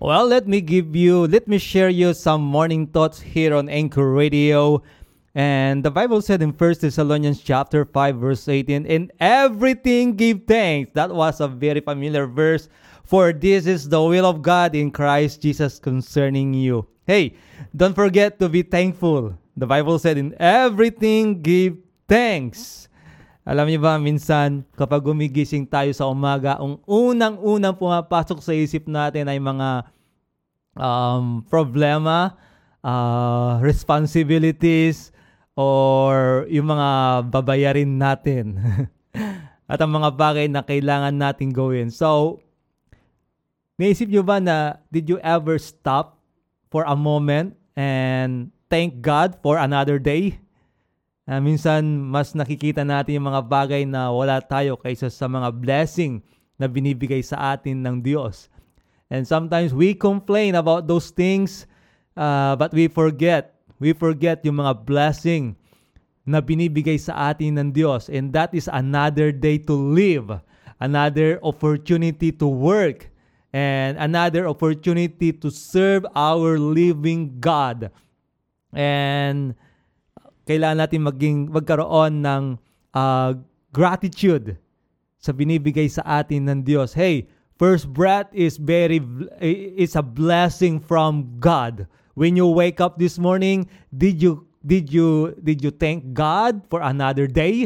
Well, let me share you some morning thoughts here on Anchor Radio. And the Bible said in First Thessalonians chapter 5 verse 18, "In everything give thanks." That was a very familiar verse. "For this is the will of God in Christ Jesus concerning you." Hey, don't forget to be thankful. The Bible said, "In everything give thanks." Alam niyo ba, minsan kapag gumigising tayo sa umaga, ang unang-unang pumapasok sa isip natin ay mga problema, responsibilities, or yung mga babayarin natin. At ang mga bagay na kailangan natin gawin. So, naisip nyo ba na did you ever stop for a moment and thank God for another day? Minsan, mas nakikita natin yung mga bagay na wala tayo kaysa sa mga blessing na binibigay sa atin ng Diyos. And sometimes we complain about those things, but we forget yung mga blessing na binibigay sa atin ng Diyos. And that is another day to live, another opportunity to work, and another opportunity to serve our living God. And kailangan natin magkaroon ng gratitude sa binibigay sa atin ng Diyos. Hey, first breath is a blessing from God. When you wake up this morning, did you thank God for another day?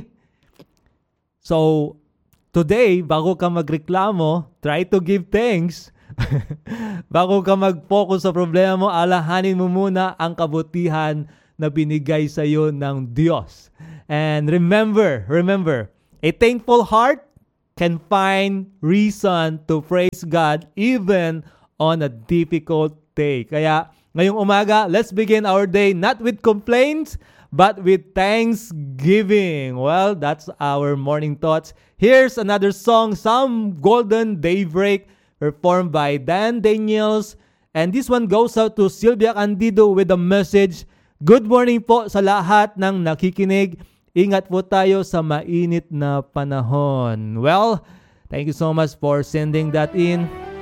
So today, bago ka magreklamo, try to give thanks. Bago ka mag-focus sa problema mo, alahanin mo muna ang kabutihan na binigay sa iyo ng Diyos. And remember, a thankful heart can find reason to praise God even on a difficult day. Kaya ngayong umaga, let's begin our day not with complaints, but with thanksgiving. Well, that's our morning thoughts. Here's another song, Some Golden Daybreak, performed by Dan Daniels. And this one goes out to Sylvia Candido with the message, "Good morning po sa lahat ng nakikinig. Ingat po tayo sa mainit na panahon." Well, thank you so much for sending that in.